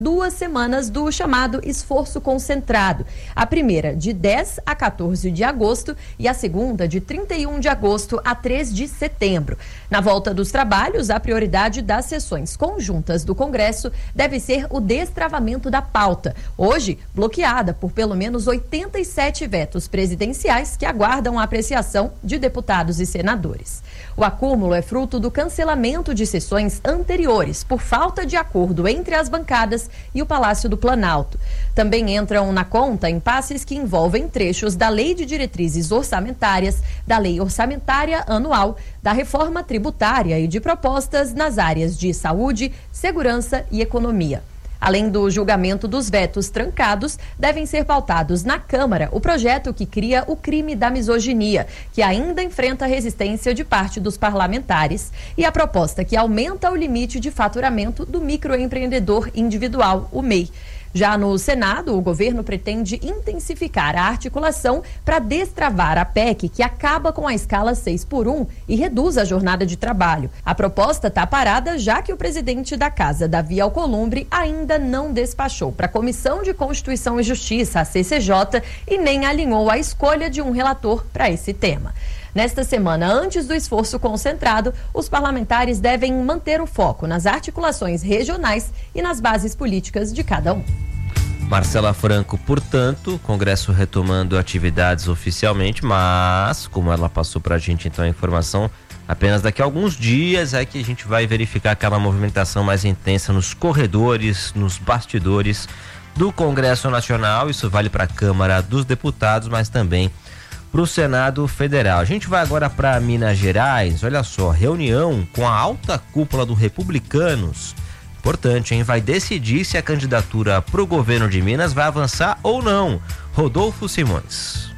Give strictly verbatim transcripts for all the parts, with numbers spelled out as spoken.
duas semanas do chamado esforço concentrado. A primeira de dez a quatorze de agosto e a segunda de trinta e um de agosto a três de setembro. Na volta dos trabalhos, a prioridade das sessões conjuntas do Congresso deve ser o destravamento da pauta, hoje bloqueada por pelo menos oitenta e sete vetos presidenciais que aguardam a apreciação de deputados e senadores. O acúmulo é fruto do cancelamento de sessões anteriores por falta de acordo entre as bancadas e o Palácio do Planalto. Também entram na conta impasses que envolvem trechos da Lei de Diretrizes Orçamentárias, da Lei Orçamentária Anual, da Reforma Tributária e de propostas nas áreas de saúde, segurança e economia. Além do julgamento dos vetos trancados, devem ser pautados na Câmara o projeto que cria o crime da misoginia, que ainda enfrenta resistência de parte dos parlamentares, e a proposta que aumenta o limite de faturamento do microempreendedor individual, o M E I. Já no Senado, o governo pretende intensificar a articulação para destravar a P E C, que acaba com a escala seis por um e reduz a jornada de trabalho. A proposta está parada, já que o presidente da Casa, Davi Alcolumbre, ainda não despachou para a Comissão de Constituição e Justiça, a C C J, e nem alinhou a escolha de um relator para esse tema. Nesta semana, antes do esforço concentrado, os parlamentares devem manter o foco nas articulações regionais e nas bases políticas de cada um. Marcela Franco, portanto, Congresso retomando atividades oficialmente, mas, como ela passou para a gente então a informação, apenas daqui a alguns dias é que a gente vai verificar aquela movimentação mais intensa nos corredores, nos bastidores do Congresso Nacional. Isso vale para a Câmara dos Deputados, mas também para o Senado Federal. A gente vai agora para Minas Gerais. Olha só, reunião com a alta cúpula do Republicanos. Importante, hein? Vai decidir se a candidatura para o governo de Minas vai avançar ou não. Rodolfo Simões.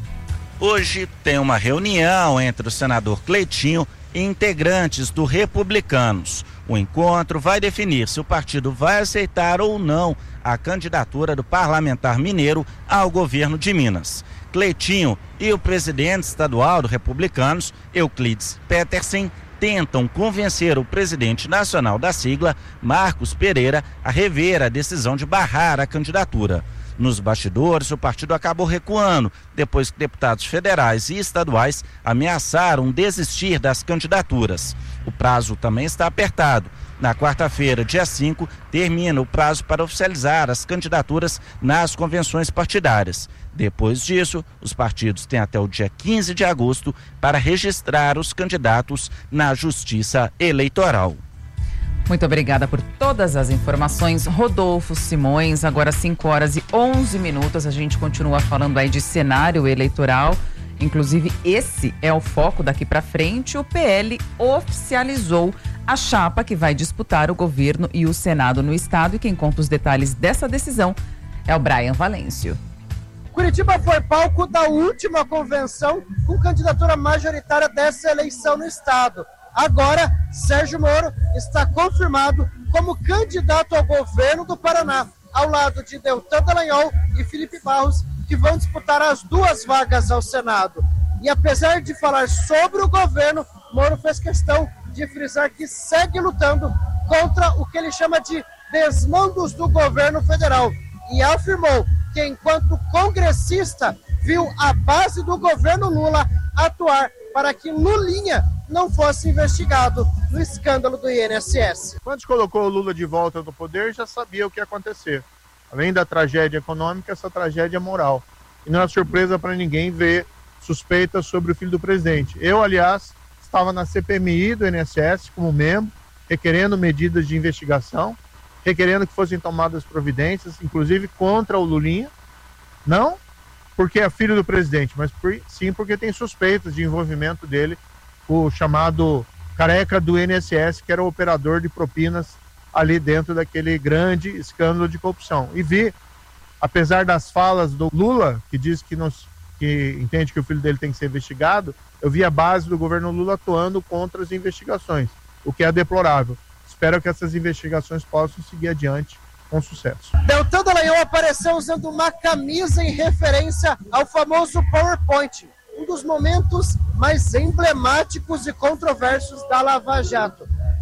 Hoje tem uma reunião entre o senador Cleitinho e integrantes do Republicanos. O encontro vai definir se o partido vai aceitar ou não a candidatura do parlamentar mineiro ao governo de Minas. Cleitinho e o presidente estadual do Republicanos, Euclides Petersen, tentam convencer o presidente nacional da sigla, Marcos Pereira, a rever a decisão de barrar a candidatura. Nos bastidores, o partido acabou recuando, depois que deputados federais e estaduais ameaçaram desistir das candidaturas. O prazo também está apertado. Na quarta-feira, dia cinco, termina o prazo para oficializar as candidaturas nas convenções partidárias. Depois disso, os partidos têm até o dia quinze de agosto para registrar os candidatos na Justiça Eleitoral. Muito obrigada por todas as informações, Rodolfo Simões. Agora cinco horas e onze minutos, a gente continua falando aí de cenário eleitoral. Inclusive, esse é o foco daqui para frente. O P L oficializou a chapa que vai disputar o governo e o Senado no estado. E quem conta os detalhes dessa decisão é o Brian Valêncio. Curitiba foi palco da última convenção com candidatura majoritária dessa eleição no estado. Agora, Sérgio Moro está confirmado como candidato ao governo do Paraná, ao lado de Deltan Dallagnol e Felipe Barros, que vão disputar as duas vagas ao Senado. E apesar de falar sobre o governo, Moro fez questão de frisar que segue lutando contra o que ele chama de desmandos do governo federal. E afirmou que, enquanto congressista, viu a base do governo Lula atuar para que Lulinha não fosse investigado no escândalo do I N S S. Quando colocou o Lula de volta no poder, já sabia o que ia acontecer. Além da tragédia econômica, essa tragédia moral. E não é surpresa para ninguém ver suspeitas sobre o filho do presidente. Eu, aliás, estava na C P M I do I N S S como membro, requerendo medidas de investigação, requerendo que fossem tomadas providências, inclusive contra o Lulinha. Não porque é filho do presidente, mas por, sim porque tem suspeitas de envolvimento dele, o chamado careca do I N S S, que era o operador de propinas ali dentro daquele grande escândalo de corrupção. E vi, apesar das falas do Lula, que diz que, nos, que entende que o filho dele tem que ser investigado, eu vi a base do governo Lula atuando contra as investigações, o que é deplorável. Espero que essas investigações possam seguir adiante com sucesso. Deltan Dallagnol apareceu usando uma camisa em referência ao famoso PowerPoint, um dos momentos mais emblemáticos e controversos da Lava Jato.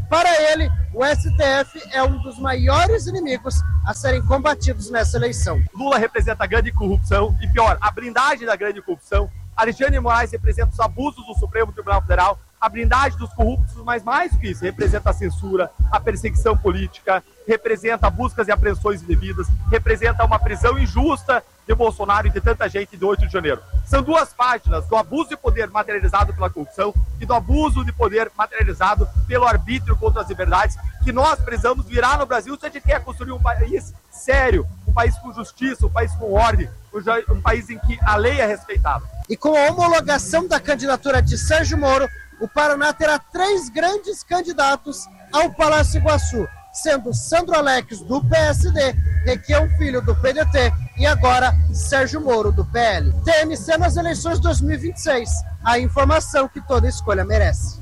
Para ele, o S T F é um dos maiores inimigos a serem combatidos nessa eleição. Lula representa a grande corrupção e, pior, a blindagem da grande corrupção. Alexandre de Moraes representa os abusos do Supremo Tribunal Federal, a blindagem dos corruptos, mas mais do que isso, representa a censura, a perseguição política, representa buscas e apreensões indevidas, representa uma prisão injusta de Bolsonaro e de tanta gente de oito de janeiro. São duas páginas do abuso de poder materializado pela corrupção e do abuso de poder materializado pelo arbítrio contra as liberdades, que nós precisamos virar no Brasil se a gente quer construir um país sério, um país com justiça, um país com ordem, um país em que a lei é respeitada. E com a homologação da candidatura de Sérgio Moro, o Paraná terá três grandes candidatos ao Palácio Iguaçu, sendo Sandro Alex, do P S D, Requião Filho, do P D T, e agora Sérgio Moro, do P L. T M C nas eleições dois mil e vinte e seis, a informação que toda escolha merece.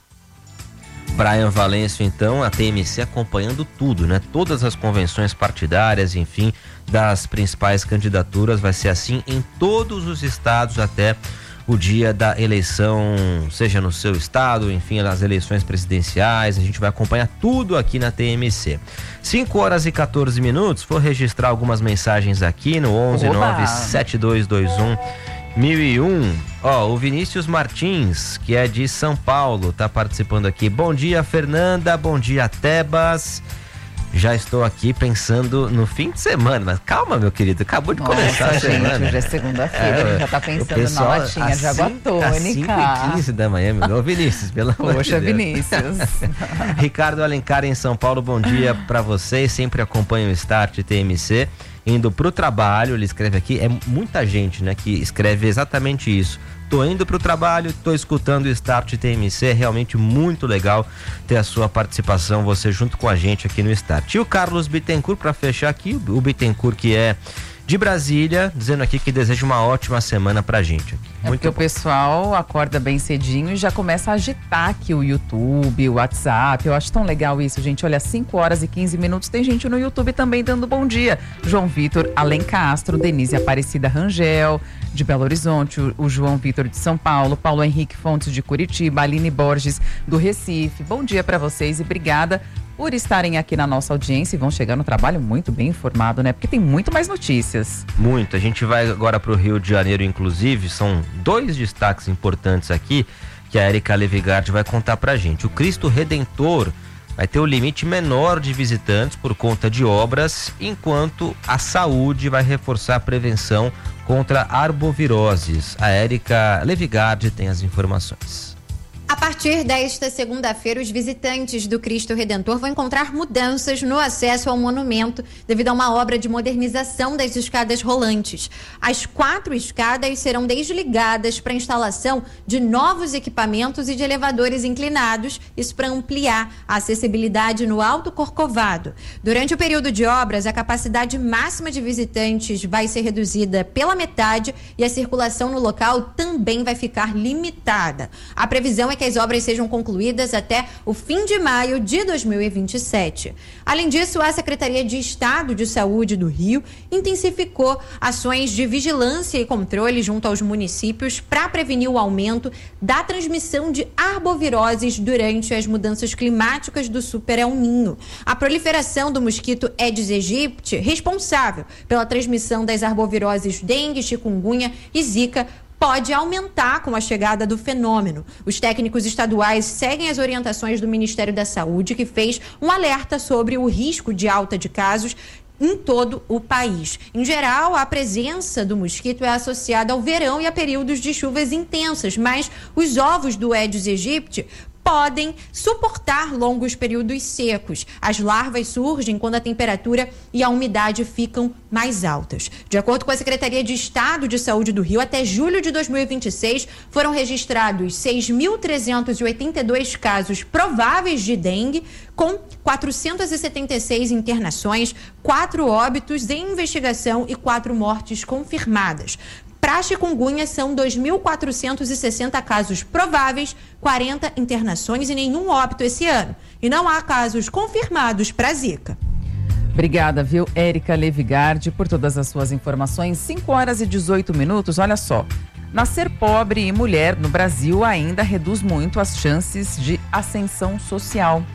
Brian Valêncio, então, a T M C acompanhando tudo, né? Todas as convenções partidárias, enfim, das principais candidaturas, vai ser assim em todos os estados até o dia da eleição, seja no seu estado, enfim, nas eleições presidenciais. A gente vai acompanhar tudo aqui na T M C. cinco horas e quatorze minutos, vou registrar algumas mensagens aqui no onze nove sete dois dois um mil e um. Ó, o Vinícius Martins, que é de São Paulo, tá participando aqui. Bom dia, Fernanda, bom dia, Tebas. Já estou aqui pensando no fim de semana, mas calma, meu querido, acabou de Nossa, começar a gente, semana. Hoje é segunda-feira, é, já tá pensando pessoal, na latinha de água tônica. Às cinco e quinze da manhã, meu. Ô, Vinícius, pelo amor de Deus. Poxa, Vinícius. Ricardo Alencar, em São Paulo, bom dia para vocês, sempre acompanho o Start T M C, indo pro trabalho, ele escreve aqui, é muita gente, né, que escreve exatamente isso. Tô indo pro trabalho, tô escutando o Start T M C, é realmente muito legal ter a sua participação, você junto com a gente aqui no Start. E o Carlos Bittencourt, para fechar aqui, o Bittencourt que é de Brasília, dizendo aqui que deseja uma ótima semana pra gente. Aqui. É muito porque bom. O pessoal acorda bem cedinho e já começa a agitar aqui o YouTube, o WhatsApp. Eu acho tão legal isso, gente. Olha, cinco horas e quinze minutos, tem gente no YouTube também dando bom dia. João Vitor Alencastro, Denise Aparecida Rangel, de Belo Horizonte, o, o João Vitor de São Paulo, Paulo Henrique Fontes de Curitiba, Aline Borges do Recife. Bom dia para vocês e obrigada por estarem aqui na nossa audiência e vão chegar no trabalho muito bem informado, né? Porque tem muito mais notícias. Muito. A gente vai agora para o Rio de Janeiro, inclusive, são dois destaques importantes aqui que a Érica Levigard vai contar pra gente. O Cristo Redentor vai ter o limite menor de visitantes por conta de obras, enquanto a saúde vai reforçar a prevenção contra arboviroses. A Érica Levigard tem as informações. A partir desta segunda-feira, os visitantes do Cristo Redentor vão encontrar mudanças no acesso ao monumento devido a uma obra de modernização das escadas rolantes. As quatro escadas serão desligadas para a instalação de novos equipamentos e de elevadores inclinados, isso para ampliar a acessibilidade no Alto Corcovado. Durante o período de obras, a capacidade máxima de visitantes vai ser reduzida pela metade e a circulação no local também vai ficar limitada. A previsão é que as obras sejam concluídas até o fim de maio de dois mil e vinte e sete. Além disso, a Secretaria de Estado de Saúde do Rio intensificou ações de vigilância e controle junto aos municípios para prevenir o aumento da transmissão de arboviroses durante as mudanças climáticas do Super El Niño. A proliferação do mosquito Aedes aegypti, responsável pela transmissão das arboviroses dengue, chikungunya e zika, pode aumentar com a chegada do fenômeno. Os técnicos estaduais seguem as orientações do Ministério da Saúde, que fez um alerta sobre o risco de alta de casos em todo o país. Em geral, a presença do mosquito é associada ao verão e a períodos de chuvas intensas, mas os ovos do Aedes aegypti podem suportar longos períodos secos. As larvas surgem quando a temperatura e a umidade ficam mais altas. De acordo com a Secretaria de Estado de Saúde do Rio, até julho de dois mil e vinte e seis foram registrados seis mil trezentos e oitenta e dois casos prováveis de dengue, com quatrocentas e setenta e seis internações, quatro óbitos em investigação e quatro mortes confirmadas. Para a chikungunya, são dois mil quatrocentos e sessenta casos prováveis, quarenta internações e nenhum óbito esse ano. E não há casos confirmados para a zika. Obrigada, viu, Érica Levigard, por todas as suas informações. cinco horas e dezoito minutos, olha só. Nascer pobre e mulher no Brasil ainda reduz muito as chances de ascensão social.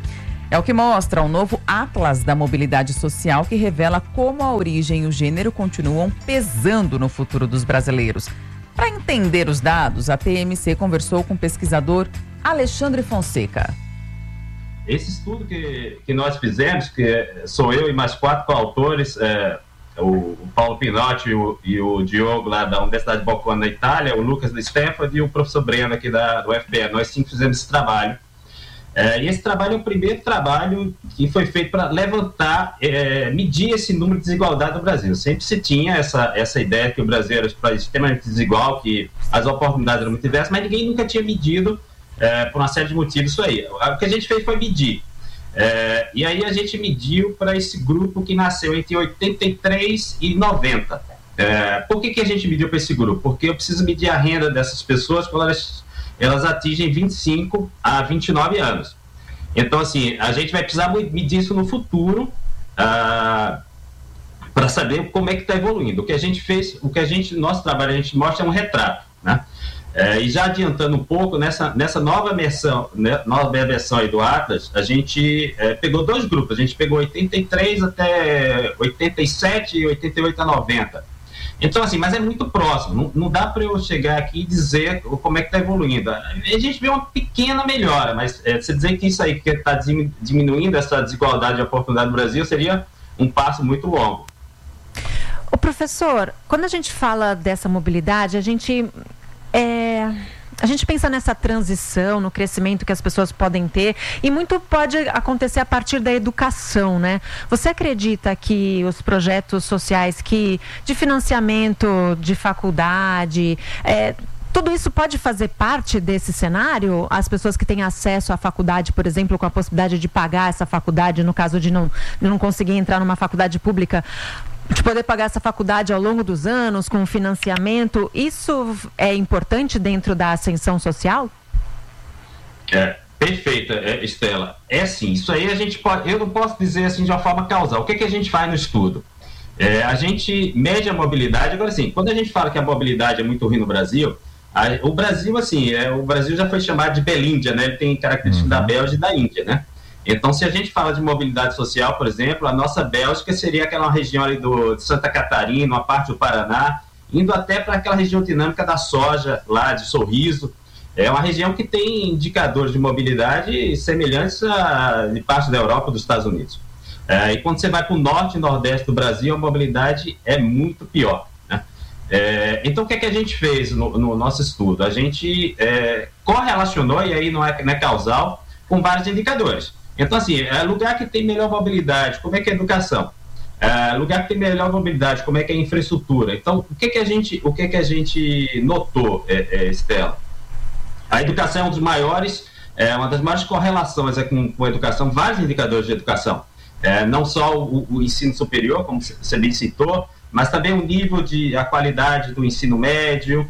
É o que mostra o novo Atlas da Mobilidade Social, que revela como a origem e o gênero continuam pesando no futuro dos brasileiros. Para entender os dados, a T M C conversou com o pesquisador Alexandre Fonseca. Esse estudo que, que nós fizemos, que sou eu e mais quatro coautores, é, o, o Paulo Pinotti e o, e o Diogo lá da Universidade de Bocconi na Itália, o Lucas da Stanford e o professor Breno aqui da, do U F P E. Nós cinco fizemos esse trabalho. É, e esse trabalho é o primeiro trabalho que foi feito para levantar, é, medir esse número de desigualdade no Brasil. Sempre se tinha essa, essa ideia que o Brasil era um país extremamente desigual, que as oportunidades eram muito diversas, mas ninguém nunca tinha medido, é, por uma série de motivos, isso aí. O que a gente fez foi medir. É, e aí a gente mediu para esse grupo que nasceu entre oitenta e três e noventa. É, por que, que a gente mediu para esse grupo? Porque eu preciso medir a renda dessas pessoas quando elas... elas atingem vinte e cinco a vinte e nove anos. Então, assim, a gente vai precisar medir isso no futuro ah, para saber como é que está evoluindo. O que a gente fez, o que a gente, nosso trabalho, a gente mostra é um retrato, né? É, e já adiantando um pouco, nessa, nessa nova versão, né, nova versão aí do Atlas, a gente é, pegou dois grupos, a gente pegou oitenta e três até oitenta e sete e oitenta e oito a noventa. Então, assim, mas é muito próximo, não, não dá para eu chegar aqui e dizer como é que está evoluindo. A gente vê uma pequena melhora, mas é, você dizer que isso aí que está diminuindo essa desigualdade de oportunidade no Brasil seria um passo muito longo. O professor, quando a gente fala dessa mobilidade, a gente, é, a gente pensa nessa transição, no crescimento que as pessoas podem ter, e muito pode acontecer a partir da educação, né? Você acredita que os projetos sociais que, de financiamento de faculdade, é, tudo isso pode fazer parte desse cenário? As pessoas que têm acesso à faculdade, por exemplo, com a possibilidade de pagar essa faculdade, no caso de não, de não conseguir entrar numa faculdade pública, de poder pagar essa faculdade ao longo dos anos, com financiamento, isso é importante dentro da ascensão social? É, perfeita, é, Estela. É sim, isso aí a gente pode, eu não posso dizer assim de uma forma causal. O que, que a gente faz no estudo? É, a gente mede a mobilidade, agora sim, quando a gente fala que a mobilidade é muito ruim no Brasil, a, o Brasil, assim, é, o Brasil já foi chamado de Belíndia, né? Ele tem características uhum. da Bélgica e da Índia, né? Então, se a gente fala de mobilidade social, por exemplo, a nossa Bélgica seria aquela região ali do, de Santa Catarina, uma parte do Paraná, indo até para aquela região dinâmica da soja, lá de Sorriso. É uma região que tem indicadores de mobilidade semelhantes a de parte da Europa e dos Estados Unidos. É, e quando você vai para o norte e nordeste do Brasil, a mobilidade é muito pior, né? É, então, o que é que a gente fez no, no nosso estudo? A gente é, correlacionou, e aí não é, não é causal, com vários indicadores. Então, assim, é lugar que tem melhor mobilidade, como é que é a educação? É lugar que tem melhor mobilidade, como é que é a infraestrutura? Então, o que que a gente, o que que a gente notou, é, é, Estela? A educação é um dos maiores, é uma das maiores correlações é, com, com a educação, vários indicadores de educação. É, não só o, o ensino superior, como você bem citou, mas também o nível de, a qualidade do ensino médio,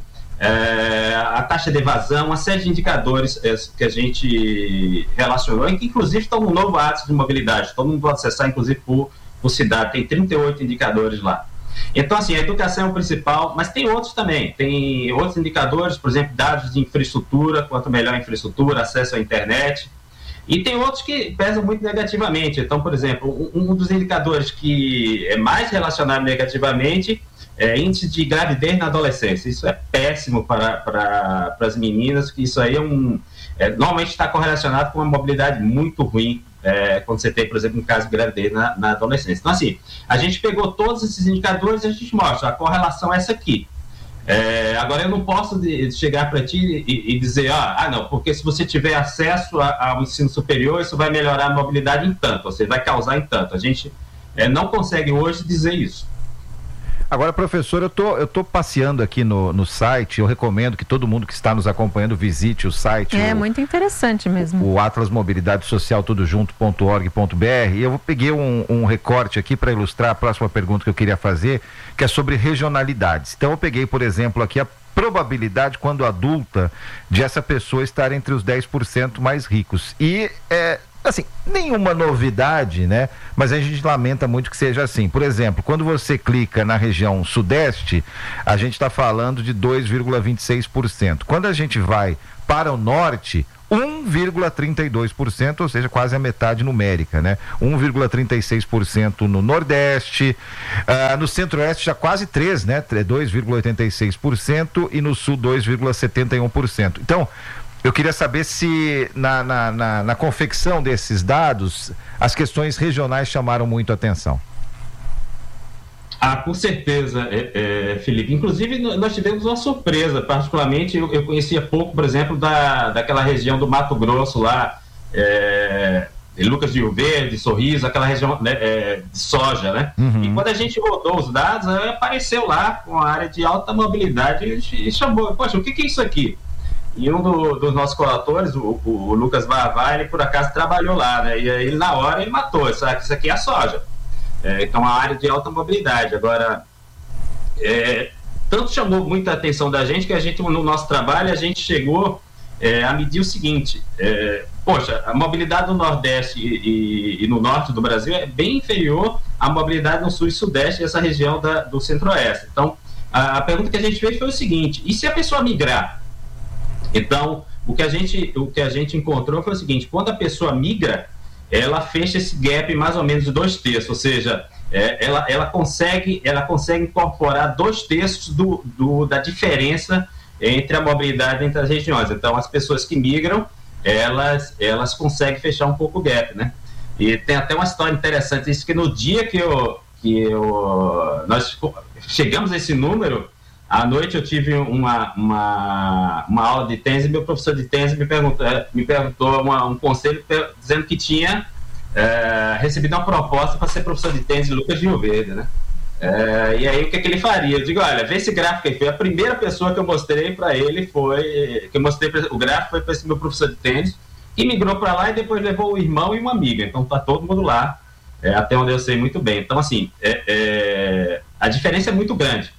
É, a taxa de evasão, uma série de indicadores é, que a gente relacionou e que inclusive estão no novo Atlas de mobilidade, todo mundo pode acessar inclusive por, por cidade, tem trinta e oito indicadores lá. Então, assim, a educação é o principal, mas tem outros também, tem outros indicadores, por exemplo, dados de infraestrutura, quanto melhor a infraestrutura, acesso à internet, e tem outros que pesam muito negativamente. Então, por exemplo, um, um dos indicadores que é mais relacionado negativamente é índice de gravidez na adolescência. Isso é péssimo para, para, para as meninas, que isso aí é um, é, normalmente está correlacionado com uma mobilidade muito ruim, é, quando você tem, por exemplo, um caso de gravidez na, na adolescência. Então, assim, a gente pegou todos esses indicadores e a gente mostra, a correlação é essa aqui. É, agora, eu não posso de, chegar para ti e, e dizer, ah, ah, não, porque se você tiver acesso a, ao ensino superior, isso vai melhorar a mobilidade em tanto, ou seja, vai causar em tanto. A gente é, não consegue hoje dizer isso. Agora, professor, eu tô, eu tô passeando aqui no, no site, eu recomendo que todo mundo que está nos acompanhando visite o site. É, o, muito interessante mesmo. O Atlas Mobilidade Social tudo junto ponto org ponto br, e eu peguei um, um recorte aqui para ilustrar a próxima pergunta que eu queria fazer, que é sobre regionalidades. Então eu peguei, por exemplo, aqui a probabilidade, quando adulta, de essa pessoa estar entre os dez por cento mais ricos. E é... assim, nenhuma novidade, né? Mas a gente lamenta muito que seja assim. Por exemplo, quando você clica na região sudeste, a gente está falando de dois vírgula vinte e seis por cento. Quando a gente vai para o norte, um vírgula trinta e dois por cento, ou seja, quase a metade numérica, né? um vírgula trinta e seis por cento no Nordeste, uh, no Centro-Oeste já quase três por cento, né? dois vírgula oitenta e seis por cento e no Sul dois vírgula setenta e um por cento. Então, eu queria saber se na, na, na, na confecção desses dados as questões regionais chamaram muito a atenção. Ah, com certeza, é, é, Felipe. Inclusive, nós tivemos uma surpresa, particularmente, eu, eu conhecia pouco, por exemplo, da, daquela região do Mato Grosso lá, é, Lucas de Rio Verde, Sorriso, aquela região, né, é, de soja, né? Uhum. E quando a gente rodou os dados, apareceu lá com a área de alta mobilidade e chamou, poxa, o que, que é isso aqui? E um do, dos nossos coautores, o, o, o Lucas Vavá, ele por acaso trabalhou lá, né? E aí, ele, na hora, ele matou, sabe? Isso aqui é a soja. É, então, a área de alta mobilidade. Agora, é, tanto chamou muita atenção da gente que a gente, no nosso trabalho, a gente chegou é, a medir o seguinte, é, poxa, a mobilidade no Nordeste e, e, e no Norte do Brasil é bem inferior à mobilidade no Sul e Sudeste, essa região da, do Centro-Oeste. Então, a, a pergunta que a gente fez foi o seguinte, e se a pessoa migrar? Então, o que a gente, o que a gente encontrou foi o seguinte, quando a pessoa migra, ela fecha esse gap mais ou menos de dois terços, ou seja, é, ela, ela, consegue, ela consegue incorporar dois terços do, do, da diferença entre a mobilidade entre as regiões. Então, as pessoas que migram, elas, elas conseguem fechar um pouco o gap, né? E tem até uma história interessante, isso que no dia que, eu, que eu, nós chegamos a esse número, à noite eu tive uma, uma, uma aula de tênis e meu professor de tênis me perguntou, me perguntou uma, um conselho dizendo que tinha é, recebido uma proposta para ser professor de tênis de Lucas de Rio Verde, né? É, e aí o que, que ele faria? Eu digo, olha, vê esse gráfico aí. Foi a primeira pessoa que eu mostrei para ele, foi que eu mostrei pra, o gráfico foi para esse meu professor de tênis, que migrou para lá e depois levou o irmão e uma amiga. Então tá todo mundo lá, é, até onde eu sei muito bem. Então assim, é, é, a diferença é muito grande.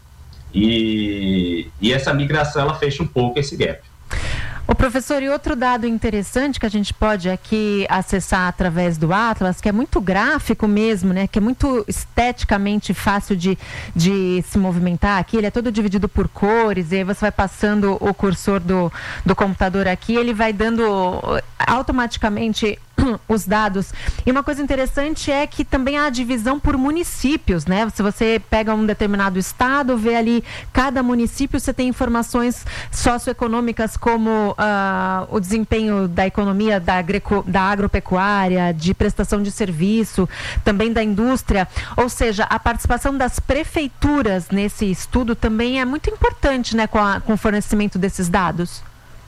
E, e essa migração, ela fecha um pouco esse gap. O professor, e outro dado interessante que a gente pode aqui acessar através do Atlas, que é muito gráfico mesmo, né? Que é muito esteticamente fácil de, de se movimentar aqui, ele é todo dividido por cores, e aí você vai passando o cursor do, do computador aqui, ele vai dando automaticamente os dados. E uma coisa interessante é que também há a divisão por municípios, né? Se você pega um determinado estado, vê ali cada município, você tem informações socioeconômicas como uh, o desempenho da economia da, agrico, da agropecuária, de prestação de serviço, também da indústria. Ou seja, a participação das prefeituras nesse estudo também é muito importante, né, com, a, com o fornecimento desses dados.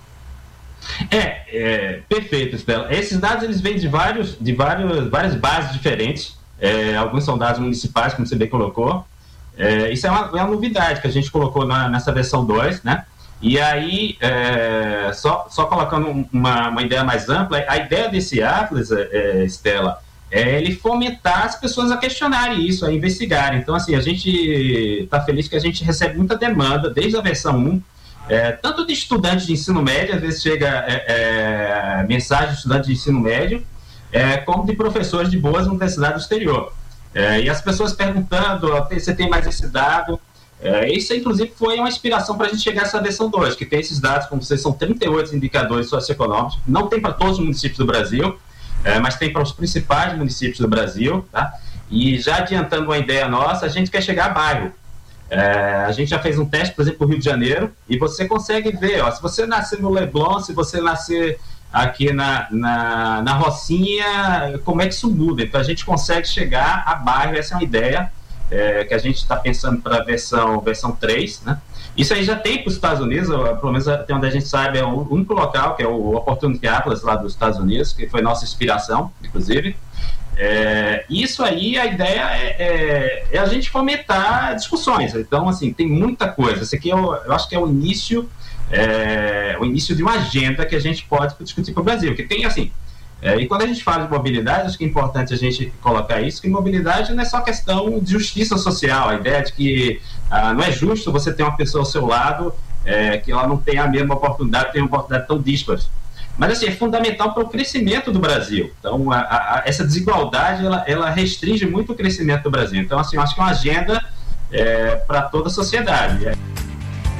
É, é, perfeito, Estela. Esses dados, eles vêm de, vários, de vários, várias bases diferentes. É, alguns são dados municipais, como você bem colocou. É, isso é uma, é uma novidade que a gente colocou na, nessa versão dois, né? E aí, é, só, só colocando uma, uma ideia mais ampla, a ideia desse Atlas, é, Estela, é ele fomentar as pessoas a questionarem isso, a investigarem. Então, assim, a gente está feliz que a gente recebe muita demanda, desde a versão um, É, tanto de estudantes de ensino médio, às vezes chega é, é, mensagem de estudantes de ensino médio, é, como de professores de boas universidades do exterior. É, e as pessoas perguntando, você tem mais esse dado? É, isso, inclusive, foi uma inspiração para a gente chegar a essa versão dois, que tem esses dados, como vocês, são trinta e oito indicadores socioeconômicos, não tem para todos os municípios do Brasil, é, mas tem para os principais municípios do Brasil, tá? E já adiantando uma ideia nossa, a gente quer chegar a bairro. É, a gente já fez um teste, por exemplo, no Rio de Janeiro, e você consegue ver, ó, se você nascer no Leblon, se você nascer aqui na, na, na Rocinha, como é que isso muda? Então a gente consegue chegar a bairro, essa é uma ideia é, que a gente está pensando para a versão, versão três, né? Isso aí já tem para os Estados Unidos, pelo menos até onde a gente sabe, é o único local, que é o Opportunity Atlas lá dos Estados Unidos, que foi nossa inspiração, inclusive. É, isso aí, a ideia é, é, é a gente fomentar discussões. Então, assim, tem muita coisa. Esse aqui é o, eu acho que é o início é, o início de uma agenda que a gente pode discutir para o Brasil, que tem, assim, é, e quando a gente fala de mobilidade, acho que é importante a gente colocar isso, que mobilidade não é só questão de justiça social, a ideia de que ah, não é justo você ter uma pessoa ao seu lado é, que ela não tem a mesma oportunidade, tem uma oportunidade tão díspares. Mas, assim, é fundamental para o crescimento do Brasil. Então, a, a, essa desigualdade, ela, ela restringe muito o crescimento do Brasil. Então, assim, eu acho que é uma agenda é, para toda a sociedade.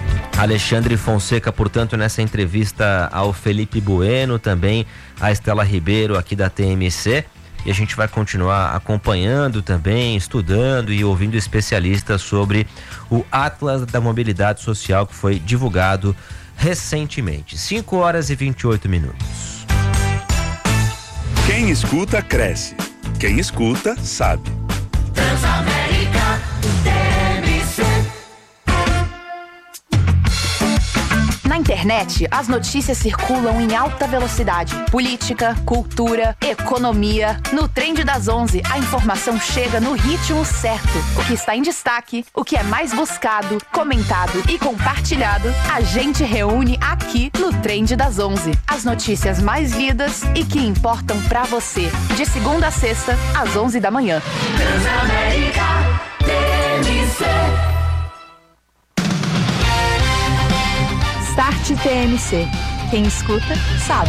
Alexandre Fonseca, portanto, nessa entrevista ao Felipe Bueno, também a Estela Ribeiro aqui da T M C. E a gente vai continuar acompanhando também, estudando e ouvindo especialistas sobre o Atlas da Mobilidade Social que foi divulgado recentemente. cinco horas e vinte e oito minutos. Quem escuta, cresce. Quem escuta, sabe. Transamérica T M C. Na internet, as notícias circulam em alta velocidade. Política, cultura, economia. No Trend das onze, a informação chega no ritmo certo. O que está em destaque, o que é mais buscado, comentado e compartilhado, a gente reúne aqui no Trend das onze. As notícias mais lidas e que importam pra você. De segunda a sexta, às onze da manhã. Transamérica T M C. Start T M C. Quem escuta, sabe.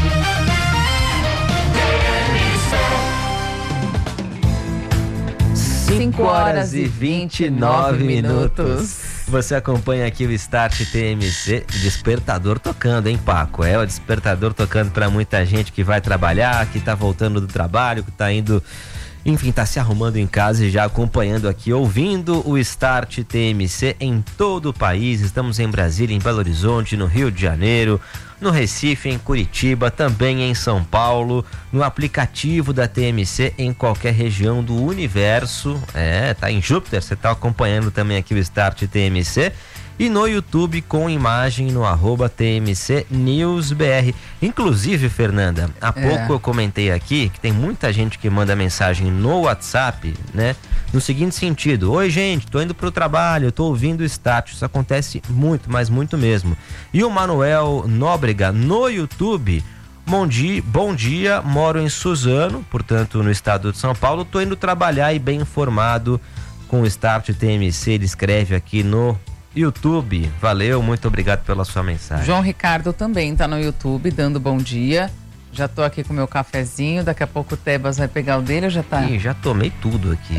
cinco horas e vinte e nove minutos. Você acompanha aqui o Start T M C, despertador tocando, hein, Paco? É o despertador tocando para muita gente que vai trabalhar, que tá voltando do trabalho, que tá indo... Enfim, tá se arrumando em casa e já acompanhando aqui, ouvindo o Start T M C em todo o país. Estamos em Brasília, em Belo Horizonte, no Rio de Janeiro, no Recife, em Curitiba, também em São Paulo, no aplicativo da T M C em qualquer região do universo. É, tá em Júpiter, você tá acompanhando também aqui o Start T M C. E no YouTube com imagem no arroba T M C News B R. Inclusive, Fernanda, há é. pouco eu comentei aqui que tem muita gente que manda mensagem no WhatsApp, né? No seguinte sentido: oi, gente, tô indo pro trabalho, tô ouvindo o Start. Isso acontece muito, mas muito mesmo. E o Manuel Nóbrega no YouTube: bom dia, bom dia, moro em Suzano, portanto no estado de São Paulo, tô indo trabalhar e bem informado com o Start T M C. Ele escreve aqui no YouTube. Valeu, muito obrigado pela sua mensagem. João Ricardo também tá no YouTube dando bom dia. Já tô aqui com o meu cafezinho, daqui a pouco o Tebas vai pegar o dele, já tá? Ih, já tomei tudo aqui.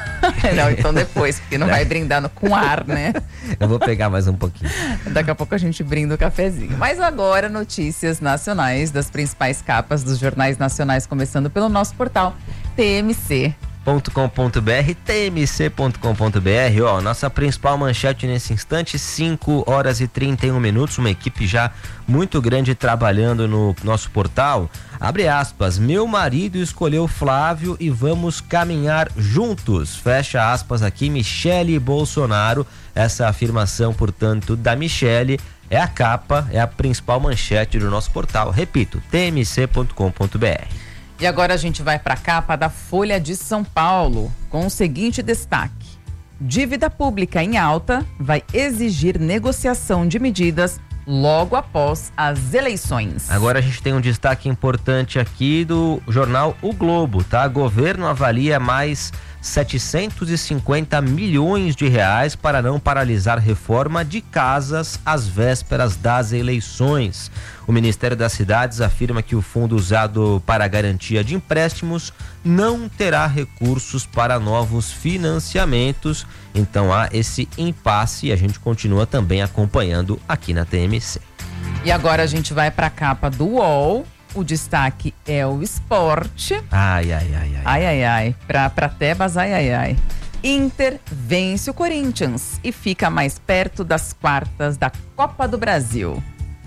Não, então depois, porque não vai brindar no, com ar, né? Eu vou pegar mais um pouquinho. Daqui a pouco a gente brinda o cafezinho. Mas agora, notícias nacionais das principais capas dos jornais nacionais, começando pelo nosso portal T M C ponto com ponto b r, t m c ponto com ponto b r. Ó, nossa principal manchete nesse instante, cinco horas e trinta e um minutos, uma equipe já muito grande trabalhando no nosso portal. Abre aspas: meu marido escolheu Flávio e vamos caminhar juntos. Fecha aspas aqui, Michele Bolsonaro. Essa afirmação, portanto, da Michele é a capa, é a principal manchete do nosso portal. Repito, t m c ponto com ponto b r. E agora a gente vai para a capa da Folha de São Paulo, com o seguinte destaque: dívida pública em alta vai exigir negociação de medidas logo após as eleições. Agora a gente tem um destaque importante aqui do jornal O Globo, tá? Governo avalia mais setecentos e cinquenta milhões de reais para não paralisar reforma de casas às vésperas das eleições. O Ministério das Cidades afirma que o fundo usado para a garantia de empréstimos não terá recursos para novos financiamentos. Então há esse impasse e a gente continua também acompanhando aqui na T M C. E agora a gente vai para a capa do U O L. O destaque é o esporte. Ai, ai, ai, ai. Ai, ai, ai. Pra, pra Tebas, ai, ai, ai. Inter vence o Corinthians e fica mais perto das quartas da Copa do Brasil.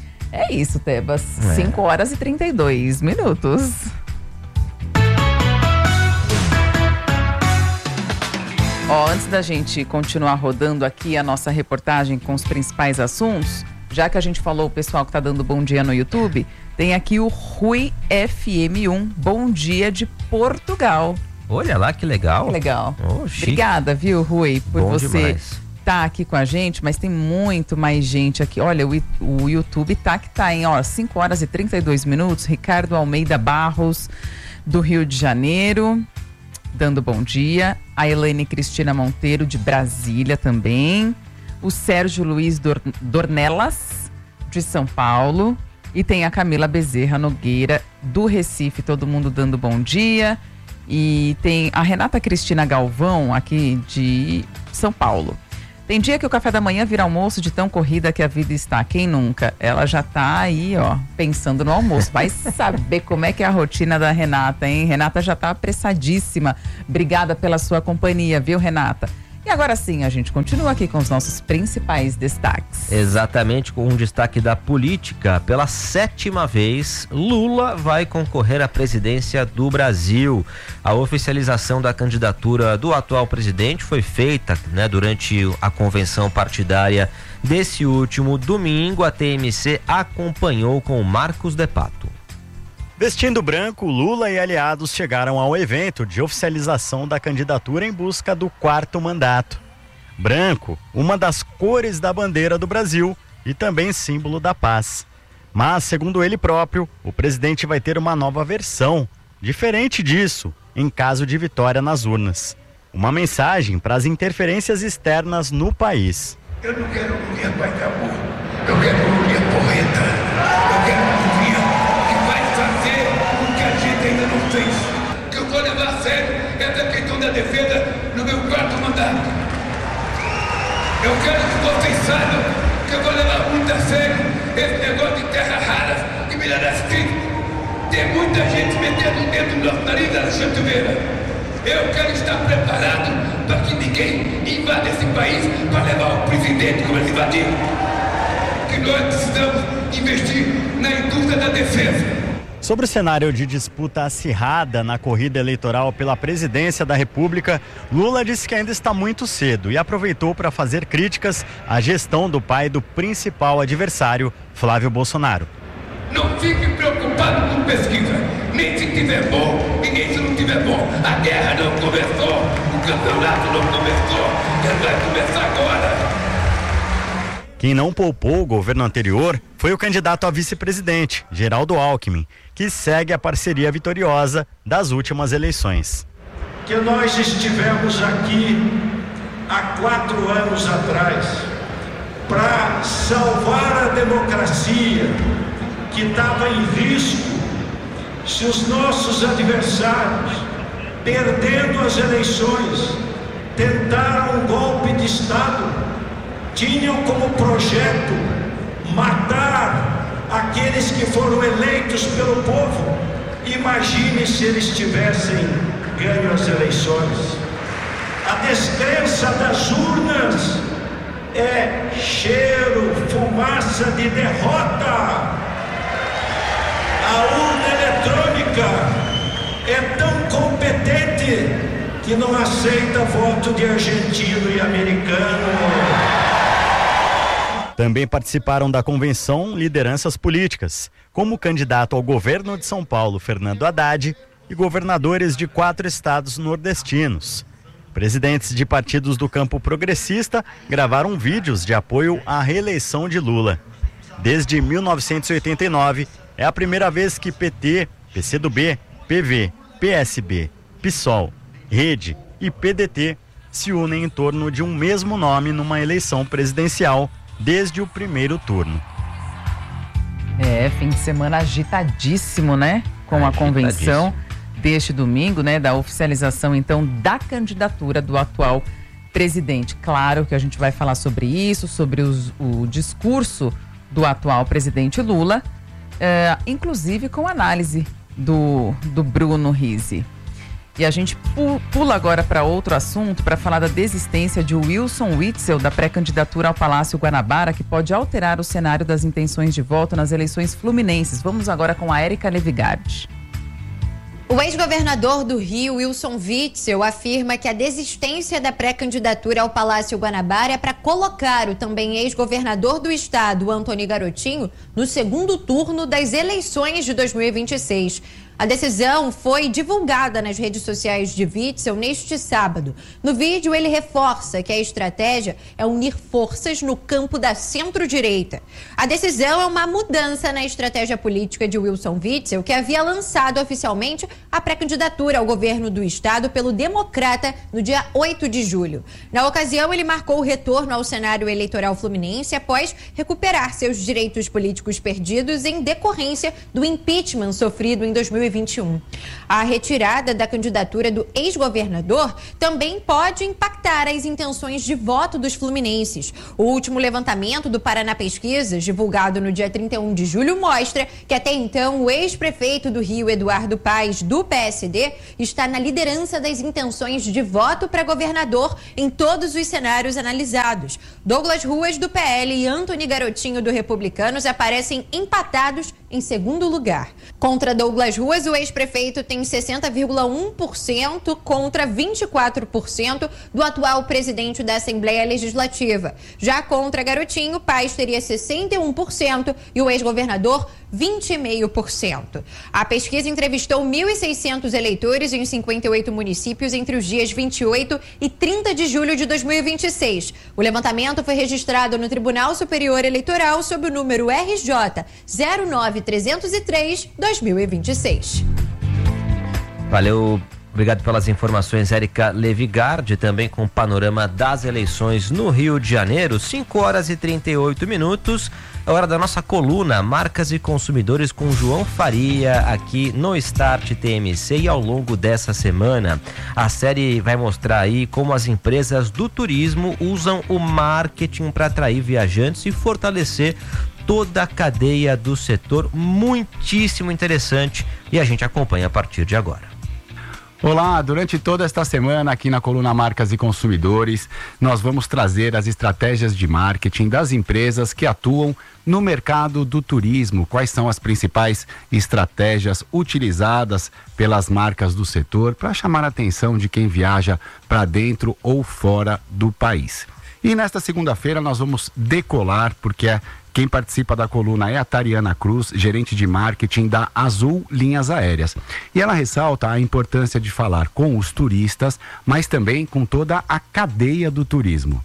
É isso, Tebas. É. cinco horas e trinta e dois minutos. Ó, antes da gente continuar rodando aqui a nossa reportagem com os principais assuntos, já que a gente falou o pessoal que tá dando bom dia no YouTube, tem aqui o Rui F M um, bom dia de Portugal. Olha lá que legal. Que legal. Oh, obrigada, viu, Rui, por bom você demais. Tá aqui com a gente, mas tem muito mais gente aqui. Olha, o, o YouTube tá que tá em, ó, cinco horas e trinta e dois minutos. Ricardo Almeida Barros, do Rio de Janeiro, dando bom dia. A Elaine Cristina Monteiro, de Brasília também. O Sérgio Luiz Dor- Dornelas, de São Paulo. E tem a Camila Bezerra Nogueira, do Recife, todo mundo dando bom dia. E tem a Renata Cristina Galvão, aqui de São Paulo. Tem dia que o café da manhã vira almoço de tão corrida que a vida está. Quem nunca? Ela já tá aí, ó, pensando no almoço. Vai saber como é que é a rotina da Renata, hein? Renata já tá apressadíssima. Obrigada pela sua companhia, viu, Renata? E agora sim, a gente continua aqui com os nossos principais destaques. Exatamente, com um destaque da política. Pela sétima vez, Lula vai concorrer à presidência do Brasil. A oficialização da candidatura do atual presidente foi feita, né, durante a convenção partidária desse último domingo. A T M C acompanhou com Marcos de Pato. Vestindo branco, Lula e aliados chegaram ao evento de oficialização da candidatura em busca do quarto mandato. Branco, uma das cores da bandeira do Brasil e também símbolo da paz. Mas, segundo ele próprio, o presidente vai ter uma nova versão, diferente disso, em caso de vitória nas urnas. Uma mensagem para as interferências externas no país. Eu não quero um dia pai de amor, eu quero um dia porreta, eu quero um dia fazer o que a gente ainda não fez. O que eu vou levar a sério é a questão da defesa no meu quarto mandato. Eu quero que vocês saibam que eu vou levar muito a sério esse negócio de terra rara e minerais críticos. Tem muita gente metendo o dedo no nosso nariz, Alexandre Silveira. Eu quero estar preparado para que ninguém invada esse país para levar o presidente como ele invadiu. Que nós precisamos investir na indústria da defesa. Sobre o cenário de disputa acirrada na corrida eleitoral pela presidência da República, Lula disse que ainda está muito cedo e aproveitou para fazer críticas à gestão do pai do principal adversário, Flávio Bolsonaro. Não fique preocupado com pesquisa, nem se tiver bom e nem se não tiver bom. A guerra não começou, o campeonato não começou, ele vai começar agora. Quem não poupou o governo anterior foi o candidato a vice-presidente, Geraldo Alckmin, que segue a parceria vitoriosa das últimas eleições. Que nós estivemos aqui há quatro anos atrás para salvar a democracia que estava em risco se os nossos adversários, perdendo as eleições, tentaram um golpe de Estado. Tinham como projeto matar aqueles que foram eleitos pelo povo. Imagine se eles tivessem ganho as eleições. A descrença das urnas é cheiro, fumaça de derrota. A urna eletrônica é tão competente que não aceita voto de argentino e americano. Também participaram da convenção lideranças políticas, como o candidato ao governo de São Paulo, Fernando Haddad, e governadores de quatro estados nordestinos. Presidentes de partidos do campo progressista gravaram vídeos de apoio à reeleição de Lula. Desde mil novecentos e oitenta e nove, é a primeira vez que P T, P C do B, P V, P S B, PSOL, Rede e P D T se unem em torno de um mesmo nome numa eleição presidencial desde o primeiro turno. É, fim de semana agitadíssimo, né? Com a convenção deste domingo, né? Da oficialização, então, da candidatura do atual presidente. Claro que a gente vai falar sobre isso, sobre os, o discurso do atual presidente Lula, é, inclusive com análise do, do Bruno Rizzi. E a gente pula agora para outro assunto, para falar da desistência de Wilson Witzel da pré-candidatura ao Palácio Guanabara, que pode alterar o cenário das intenções de voto nas eleições fluminenses. Vamos agora com a Érica Levigardi. O ex-governador do Rio, Wilson Witzel, afirma que a desistência da pré-candidatura ao Palácio Guanabara é para colocar o também ex-governador do estado, Antony Garotinho, no segundo turno das eleições de dois mil e vinte e seis. A decisão foi divulgada nas redes sociais de Witzel neste sábado. No vídeo, ele reforça que a estratégia é unir forças no campo da centro-direita. A decisão é uma mudança na estratégia política de Wilson Witzel, que havia lançado oficialmente a pré-candidatura ao governo do estado pelo Democrata no dia oito de julho. Na ocasião, ele marcou o retorno ao cenário eleitoral fluminense após recuperar seus direitos políticos perdidos em decorrência do impeachment sofrido em dois mil mil e vinte e um. A retirada da candidatura do ex-governador também pode impactar as intenções de voto dos fluminenses. O último levantamento do Paraná Pesquisas, divulgado no dia trinta e um de julho, mostra que até então o ex-prefeito do Rio, Eduardo Paes, do P S D, está na liderança das intenções de voto para governador em todos os cenários analisados. Douglas Ruas, do P L, e Antony Garotinho, do Republicanos, aparecem empatados em segundo lugar. Contra Douglas Ruas, o ex-prefeito tem sessenta vírgula um por cento contra vinte e quatro por cento do atual presidente da Assembleia Legislativa. Já contra Garotinho, Paes teria sessenta e um por cento e o ex-governador vinte vírgula cinco por cento. A pesquisa entrevistou mil e seiscentos eleitores em cinquenta e oito municípios entre os dias vinte e oito e trinta de julho de dois mil e vinte e seis. O levantamento foi registrado no Tribunal Superior Eleitoral sob o número R J zero nove trezentos e três barra dois mil e vinte e seis. Valeu, obrigado pelas informações, Érica Levigardi, também com o panorama das eleições no Rio de Janeiro. cinco horas e trinta e oito minutos. É hora da nossa coluna Marcas e Consumidores com João Faria aqui no Start T M C. E ao longo dessa semana a série vai mostrar aí como as empresas do turismo usam o marketing para atrair viajantes e fortalecer toda a cadeia do setor. Muitíssimo interessante e a gente acompanha a partir de agora. Olá, durante toda esta semana aqui na coluna Marcas e Consumidores, nós vamos trazer as estratégias de marketing das empresas que atuam no mercado do turismo. Quais são as principais estratégias utilizadas pelas marcas do setor para chamar a atenção de quem viaja para dentro ou fora do país. E nesta segunda-feira nós vamos decolar, porque é quem participa da coluna é a Tariana Cruz, gerente de marketing da Azul Linhas Aéreas. E ela ressalta a importância de falar com os turistas, mas também com toda a cadeia do turismo.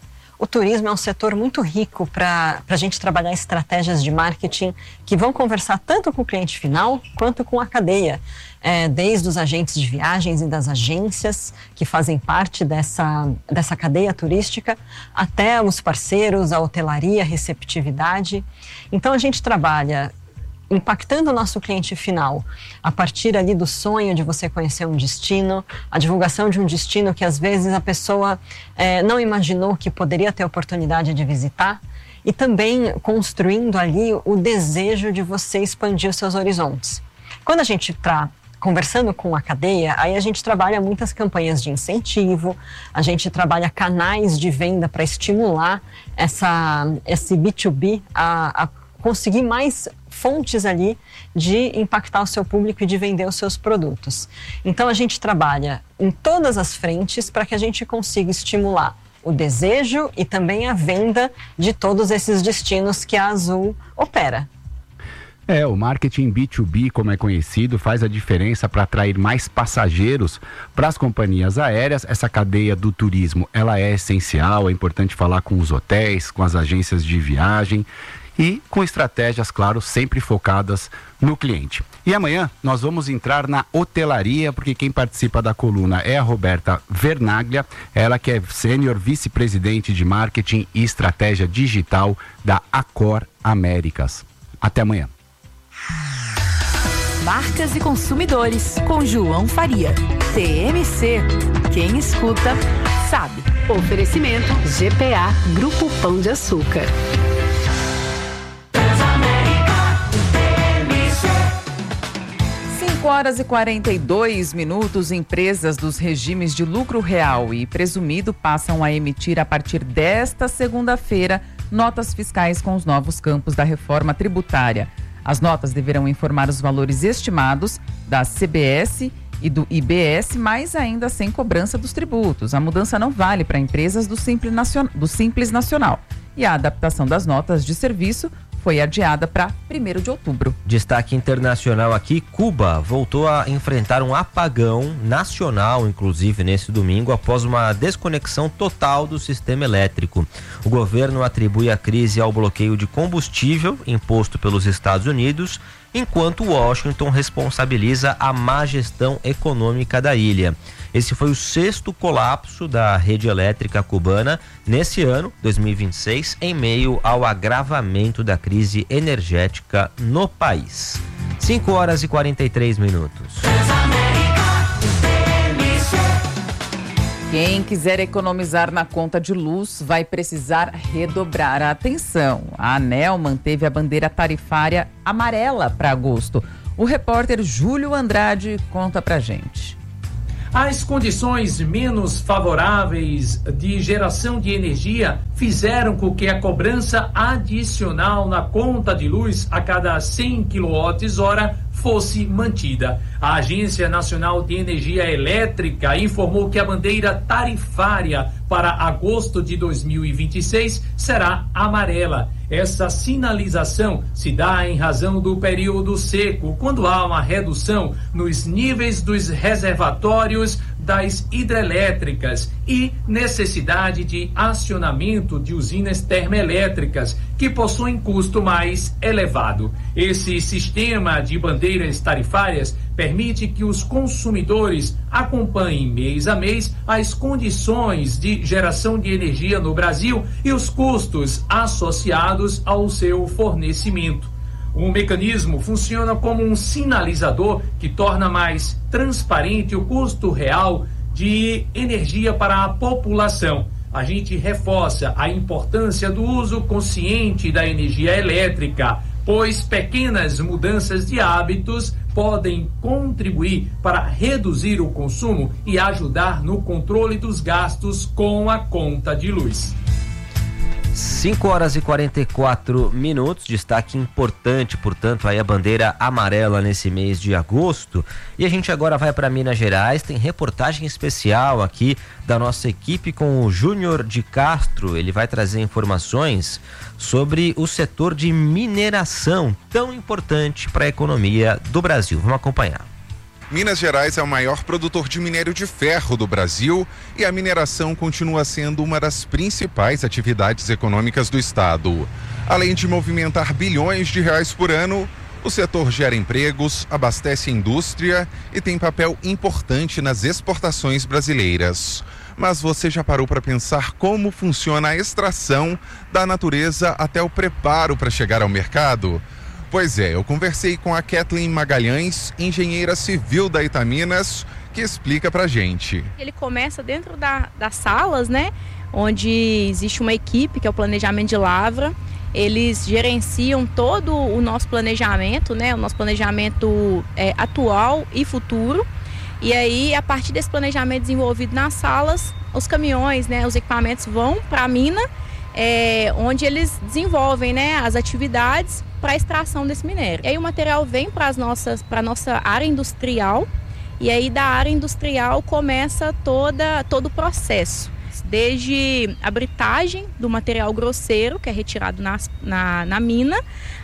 O turismo é um setor muito rico para a gente trabalhar estratégias de marketing que vão conversar tanto com o cliente final quanto com a cadeia, é, desde os agentes de viagens e das agências que fazem parte dessa, dessa cadeia turística, até os parceiros, a hotelaria, a receptividade. Então a gente trabalha impactando o nosso cliente final a partir ali do sonho de você conhecer um destino, a divulgação de um destino que às vezes a pessoa eh, não imaginou que poderia ter oportunidade de visitar, e também construindo ali o desejo de você expandir os seus horizontes. Quando a gente está conversando com a cadeia, aí a gente trabalha muitas campanhas de incentivo, a gente trabalha canais de venda para estimular essa, esse B dois B a, a conseguir mais fontes ali de impactar o seu público e de vender os seus produtos. Então a gente trabalha em todas as frentes para que a gente consiga estimular o desejo e também a venda de todos esses destinos que a Azul opera. É, o marketing B dois B, como é conhecido, faz a diferença para atrair mais passageiros para as companhias aéreas. Essa cadeia do turismo, ela é essencial, é importante falar com os hotéis, com as agências de viagem e com estratégias, claro, sempre focadas no cliente. E amanhã nós vamos entrar na hotelaria, porque quem participa da coluna é a Roberta Vernaglia, ela que é sênior vice-presidente de marketing e estratégia digital da Accor Américas. Até amanhã. Marcas e Consumidores, com João Faria. T M C. Quem escuta, sabe. Oferecimento G P A, Grupo Pão de Açúcar. cinco horas e quarenta e dois minutos, empresas dos regimes de lucro real e presumido passam a emitir a partir desta segunda-feira notas fiscais com os novos campos da reforma tributária. As notas deverão informar os valores estimados da C B S e do I B S, mas ainda sem cobrança dos tributos. A mudança não vale para empresas do Simples Nacional, do Simples Nacional. E a adaptação das notas de serviço foi adiada para primeiro de outubro. Destaque internacional aqui, Cuba voltou a enfrentar um apagão nacional, inclusive nesse domingo, após uma desconexão total do sistema elétrico. O governo atribui a crise ao bloqueio de combustível imposto pelos Estados Unidos, enquanto Washington responsabiliza a má gestão econômica da ilha. Esse foi o sexto colapso da rede elétrica cubana nesse ano, dois mil e vinte e seis, em meio ao agravamento da crise energética no país. cinco horas e quarenta e três minutos. Quem quiser economizar na conta de luz vai precisar redobrar a atenção. A ANEEL manteve a bandeira tarifária amarela para agosto. O repórter Júlio Andrade conta pra gente. As condições menos favoráveis de geração de energia fizeram com que a cobrança adicional na conta de luz a cada cem quilowatt-hora fosse mantida. A Agência Nacional de Energia Elétrica informou que a bandeira tarifária para agosto de dois mil e vinte e seis será amarela. Essa sinalização se dá em razão do período seco, quando há uma redução nos níveis dos reservatórios das hidrelétricas e necessidade de acionamento de usinas termoelétricas que possuem custo mais elevado. Esse sistema de bandeiras tarifárias permite que os consumidores acompanhem mês a mês as condições de geração de energia no Brasil e os custos associados ao seu fornecimento. O mecanismo funciona como um sinalizador que torna mais transparente o custo real de energia para a população. A gente reforça a importância do uso consciente da energia elétrica, pois pequenas mudanças de hábitos podem contribuir para reduzir o consumo e ajudar no controle dos gastos com a conta de luz. cinco horas e quarenta e quatro minutos, destaque importante, portanto, aí a bandeira amarela nesse mês de agosto. E a gente agora vai para Minas Gerais, tem reportagem especial aqui da nossa equipe com o Júnior de Castro. Ele vai trazer informações sobre o setor de mineração, tão importante para a economia do Brasil. Vamos acompanhar. Minas Gerais é o maior produtor de minério de ferro do Brasil e a mineração continua sendo uma das principais atividades econômicas do estado. Além de movimentar bilhões de reais por ano, o setor gera empregos, abastece a indústria e tem papel importante nas exportações brasileiras. Mas você já parou para pensar como funciona a extração da natureza até o preparo para chegar ao mercado? Pois é, eu conversei com a Kathleen Magalhães, engenheira civil da Itaminas, que explica pra gente. Ele começa dentro da, das salas, né? Onde existe uma equipe, que é o planejamento de lavra. Eles gerenciam todo o nosso planejamento, né? O nosso planejamento é, atual e futuro. E aí, a partir desse planejamento desenvolvido nas salas, os caminhões, né? Os equipamentos vão para a mina, é, onde eles desenvolvem, né? As atividades para a extração desse minério. E aí o material vem para as nossas, para a nossa área industrial, e aí da área industrial começa toda, todo o processo, desde a britagem do material grosseiro, que é retirado na, na, na mina,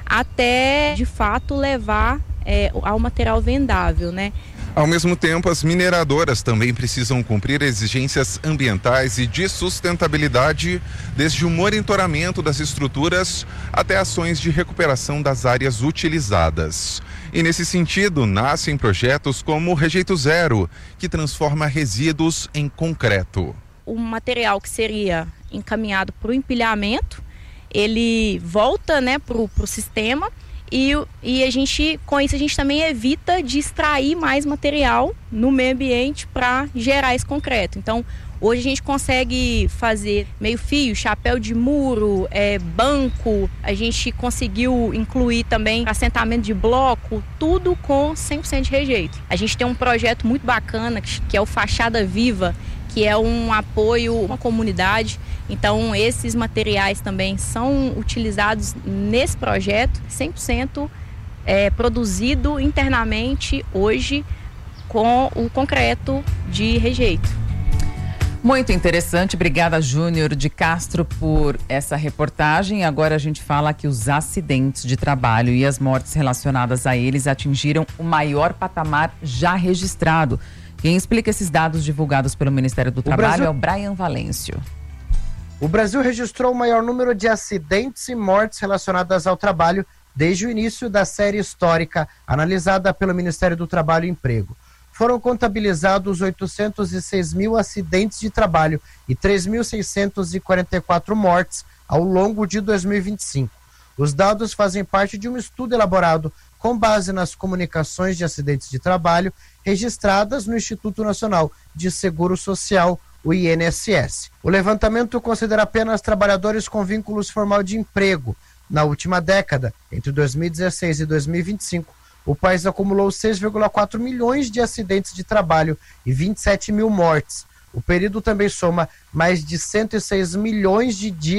até de fato levar é, ao material vendável, né? Ao mesmo tempo, as mineradoras também precisam cumprir exigências ambientais e de sustentabilidade, desde o monitoramento das estruturas até ações de recuperação das áreas utilizadas. E nesse sentido, nascem projetos como o Rejeito Zero, que transforma resíduos em concreto. O material que seria encaminhado para o empilhamento, ele volta, né, para o sistema. E, e a gente, com isso, a gente também evita de extrair mais material no meio ambiente para gerar esse concreto. Então, hoje a gente consegue fazer meio fio, chapéu de muro, é, banco, a gente conseguiu incluir também assentamento de bloco, tudo com cem por cento de rejeito. A gente tem um projeto muito bacana, que é o Fachada Viva, que é um apoio a uma comunidade. Então, esses materiais também são utilizados nesse projeto, cem por cento é, produzido internamente hoje com o concreto de rejeito. Muito interessante, obrigada Júnior de Castro por essa reportagem. Agora a gente fala que os acidentes de trabalho e as mortes relacionadas a eles atingiram o maior patamar já registrado. Quem explica esses dados divulgados pelo Ministério do Trabalho Brasil... é o Brian Valêncio. O Brasil registrou o maior número de acidentes e mortes relacionadas ao trabalho desde o início da série histórica analisada pelo Ministério do Trabalho e Emprego. Foram contabilizados oitocentos e seis mil acidentes de trabalho e três mil seiscentos e quarenta e quatro mortes ao longo de dois mil e vinte e cinco. Os dados fazem parte de um estudo elaborado com base nas comunicações de acidentes de trabalho registradas no Instituto Nacional de Seguro Social, o I N S S. O levantamento considera apenas trabalhadores com vínculos formal de emprego. Na última década, entre dois mil e dezesseis e dois mil e vinte e cinco, o país acumulou seis vírgula quatro milhões de acidentes de trabalho e vinte e sete mil mortes. O período também soma mais de cento e seis milhões de dias